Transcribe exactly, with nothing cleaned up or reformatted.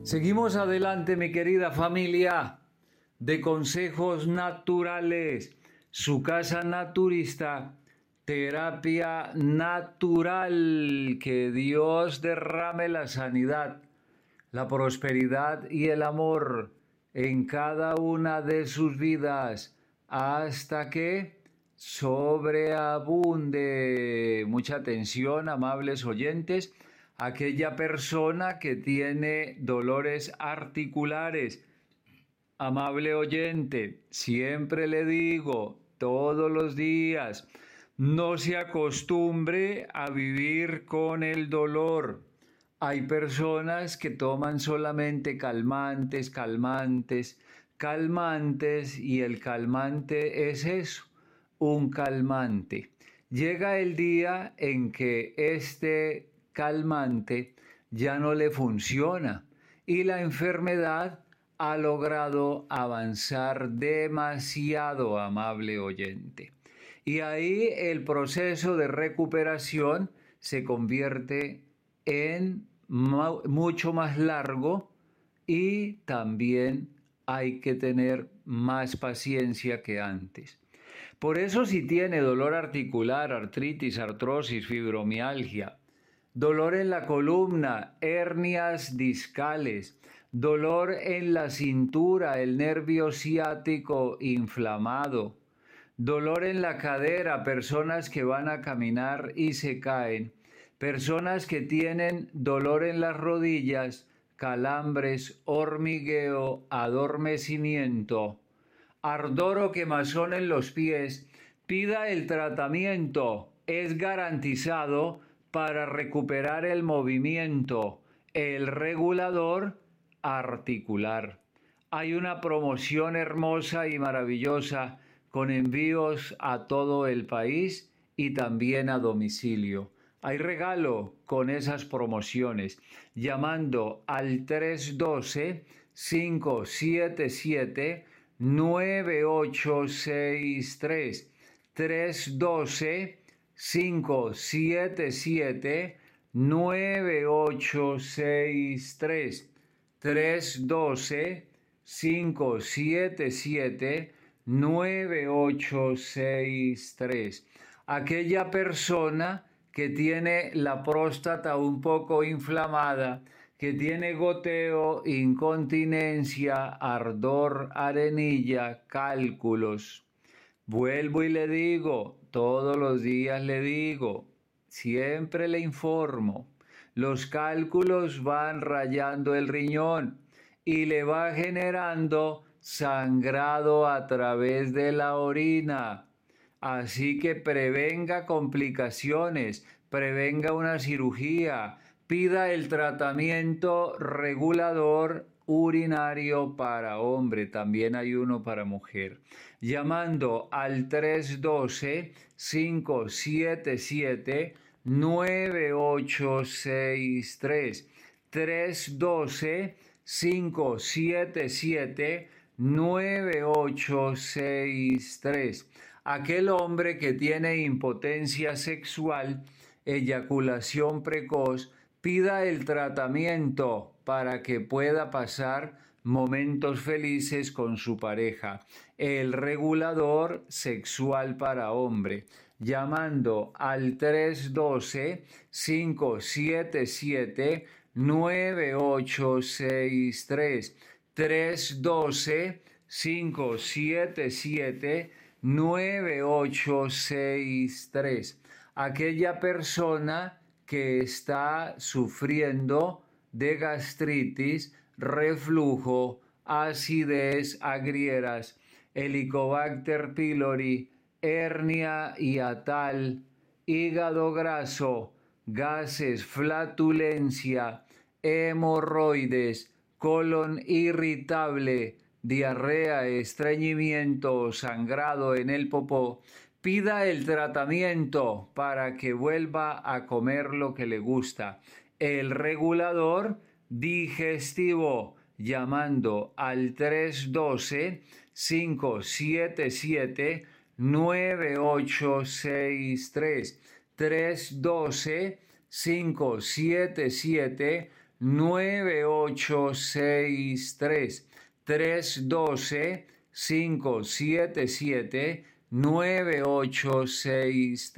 Seguimos adelante, mi querida familia de Consejos Naturales, su casa naturista, terapia natural. Que Dios derrame la sanidad, la prosperidad y el amor en cada una de sus vidas hasta que sobreabunde. Mucha atención, amables oyentes. Aquella persona que tiene dolores articulares, amable oyente, siempre le digo, todos los días, no se acostumbre a vivir con el dolor. Hay personas que toman solamente calmantes, calmantes, calmantes, y el calmante es eso, un calmante. Llega el día en que este calmante ya no le funciona y la enfermedad ha logrado avanzar demasiado, amable oyente. Y ahí el proceso de recuperación se convierte en mucho más largo y también hay que tener más paciencia que antes. Por eso, si tiene dolor articular, artritis, artrosis, fibromialgia, dolor en la columna, hernias discales, dolor en la cintura, el nervio ciático inflamado, dolor en la cadera, personas que van a caminar y se caen, personas que tienen dolor en las rodillas, calambres, hormigueo, adormecimiento, ardor o quemazón en los pies, pida el tratamiento, es garantizado para recuperar el movimiento, el regulador articular. Hay una promoción hermosa y maravillosa con envíos a todo el país y también a domicilio. Hay regalo con esas promociones llamando al tres uno dos, cinco siete siete, nueve ocho seis tres, tres uno dos, cinco siete siete, nueve ocho seis tres, tres uno dos, cinco siete siete, nueve ocho seis tres. Aquella persona que tiene la próstata un poco inflamada, que tiene goteo, incontinencia, ardor, arenilla, cálculos. Vuelvo y le digo, todos los días le digo, siempre le informo, los cálculos van rayando el riñón y le va generando sangrado a través de la orina. Así que prevenga complicaciones, prevenga una cirugía, pida el tratamiento regulador urinario para hombre, también hay uno para mujer, llamando al tres uno dos, cinco siete siete, nueve ocho seis tres, tres uno dos, cinco siete siete, nueve ocho seis tres. Aquel hombre que tiene impotencia sexual, eyaculación precoz, pida el tratamiento para que pueda pasar momentos felices con su pareja. El regulador sexual para hombre, llamando al tres uno dos, cinco siete siete, nueve ocho seis tres, tres uno dos, cinco siete siete, nueve ocho seis tres. Aquella persona que está sufriendo de gastritis, reflujo, acidez, agrieras, Helicobacter pylori, hernia hiatal, hígado graso, gases, flatulencia, hemorroides, colon irritable, diarrea, estreñimiento, sangrado en el popó, pida el tratamiento para que vuelva a comer lo que le gusta. El regulador digestivo, llamando al tres uno dos, cinco siete siete, nueve ocho seis tres, tres uno dos, cinco siete siete, nueve ocho seis tres, tres uno dos, cinco siete siete, nueve ocho seis tres.